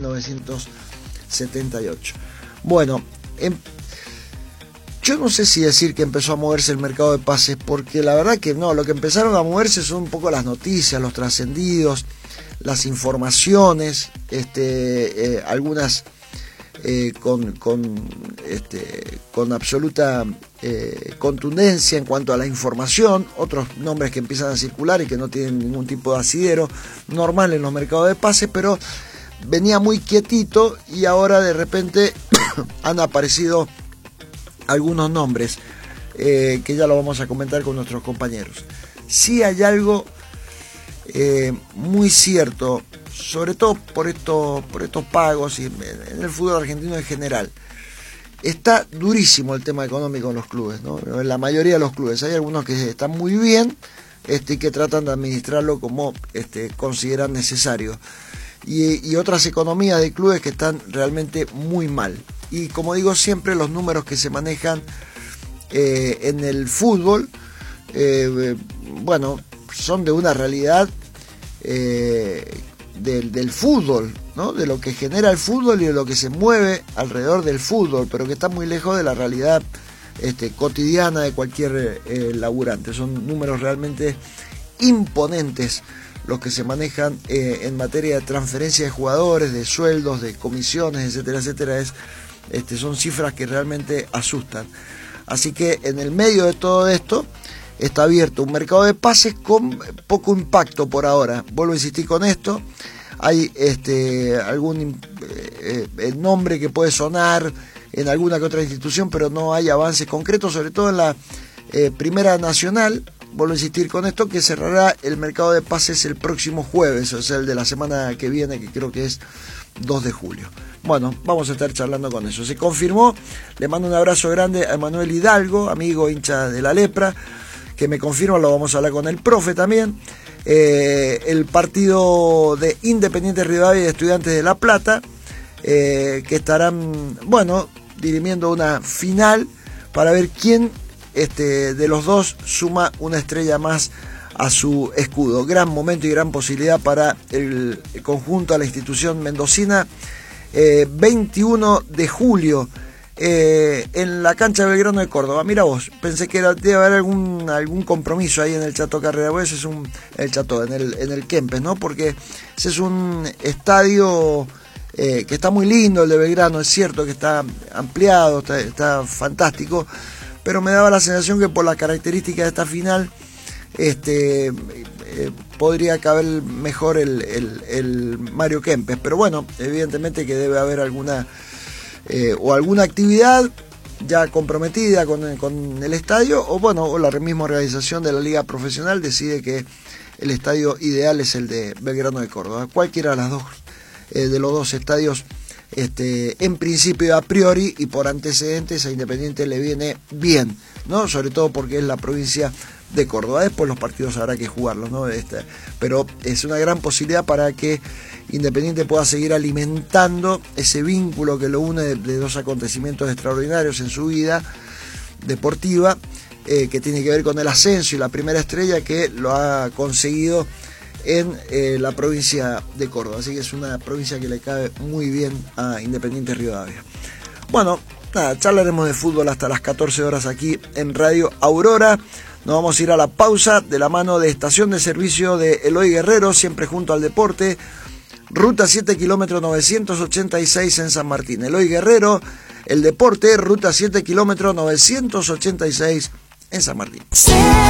1978. Bueno, yo no sé si decir que empezó a moverse el mercado de pases, porque la verdad que no, lo que empezaron a moverse son un poco las noticias, los trascendidos, las informaciones, algunas con absoluta contundencia en cuanto a la información, otros nombres que empiezan a circular y que no tienen ningún tipo de asidero normal en los mercados de pases, pero venía muy quietito y ahora de repente han aparecido algunos nombres que ya lo vamos a comentar con nuestros compañeros. Sí hay algo muy cierto, sobre todo por estos pagos y en el fútbol argentino en general. Está durísimo el tema económico en los clubes, ¿no? En la mayoría de los clubes. Hay algunos que están muy bien y que tratan de administrarlo como consideran necesario. Y otras economías de clubes que están realmente muy mal. Y como digo siempre, los números que se manejan en el fútbol, son de una realidad del fútbol, ¿no? De lo que genera el fútbol y de lo que se mueve alrededor del fútbol, pero que está muy lejos de la realidad cotidiana de cualquier laburante. Son números realmente imponentes los que se manejan en materia de transferencia de jugadores, de sueldos, de comisiones, etcétera, etcétera. Son cifras que realmente asustan. Así que en el medio de todo esto está abierto un mercado de pases con poco impacto por ahora. Vuelvo a insistir con esto. Hay algún nombre que puede sonar en alguna que otra institución, pero no hay avances concretos, sobre todo en la Primera Nacional. Vuelvo a insistir con esto, que cerrará el mercado de pases el próximo jueves, o sea, el de la semana que viene, que creo que es 2 de julio. Bueno, vamos a estar charlando con eso. Se confirmó, le mando un abrazo grande a Emanuel Hidalgo, amigo hincha de la Lepra, que me confirma, lo vamos a hablar con el profe también. El partido de Independiente Rivadavia y de Estudiantes de La Plata, que estarán, dirimiendo una final para ver quién de los dos suma una estrella más a su escudo. Gran momento y gran posibilidad para el conjunto, a la institución mendocina. 21 de julio en la cancha de Belgrano de Córdoba. Mira vos, pensé que debe haber algún compromiso ahí en el Chato Carrera. Pues es en el Kempes, ¿no? Porque ese es un estadio que está muy lindo, el de Belgrano. Es cierto que está ampliado, está fantástico, pero me daba la sensación que por la característica de esta final podría caber mejor el Mario Kempes. Pero bueno, evidentemente que debe haber alguna actividad ya comprometida con el estadio, o la misma organización de la liga profesional decide que el estadio ideal es el de Belgrano de Córdoba. Cualquiera de las dos de los dos estadios, en principio, a priori y por antecedentes, a Independiente le viene bien, ¿no? Sobre todo porque es la provincia de Córdoba. Después los partidos habrá que jugarlos, ¿no? Pero es una gran posibilidad para que Independiente pueda seguir alimentando ese vínculo que lo une de dos acontecimientos extraordinarios en su vida deportiva, que tiene que ver con el ascenso y la primera estrella que lo ha conseguido en la provincia de Córdoba. Así que es una provincia que le cae muy bien a Independiente Rivadavia. Bueno, nada, charlaremos de fútbol hasta las 14 horas aquí en Radio Aurora. Nos vamos a ir a la pausa de la mano de Estación de Servicio de Eloy Guerrero, siempre junto al deporte. Ruta 7, kilómetro 986 en San Martín. Eloy Guerrero, el deporte, ruta 7, kilómetro 986 en San Martín.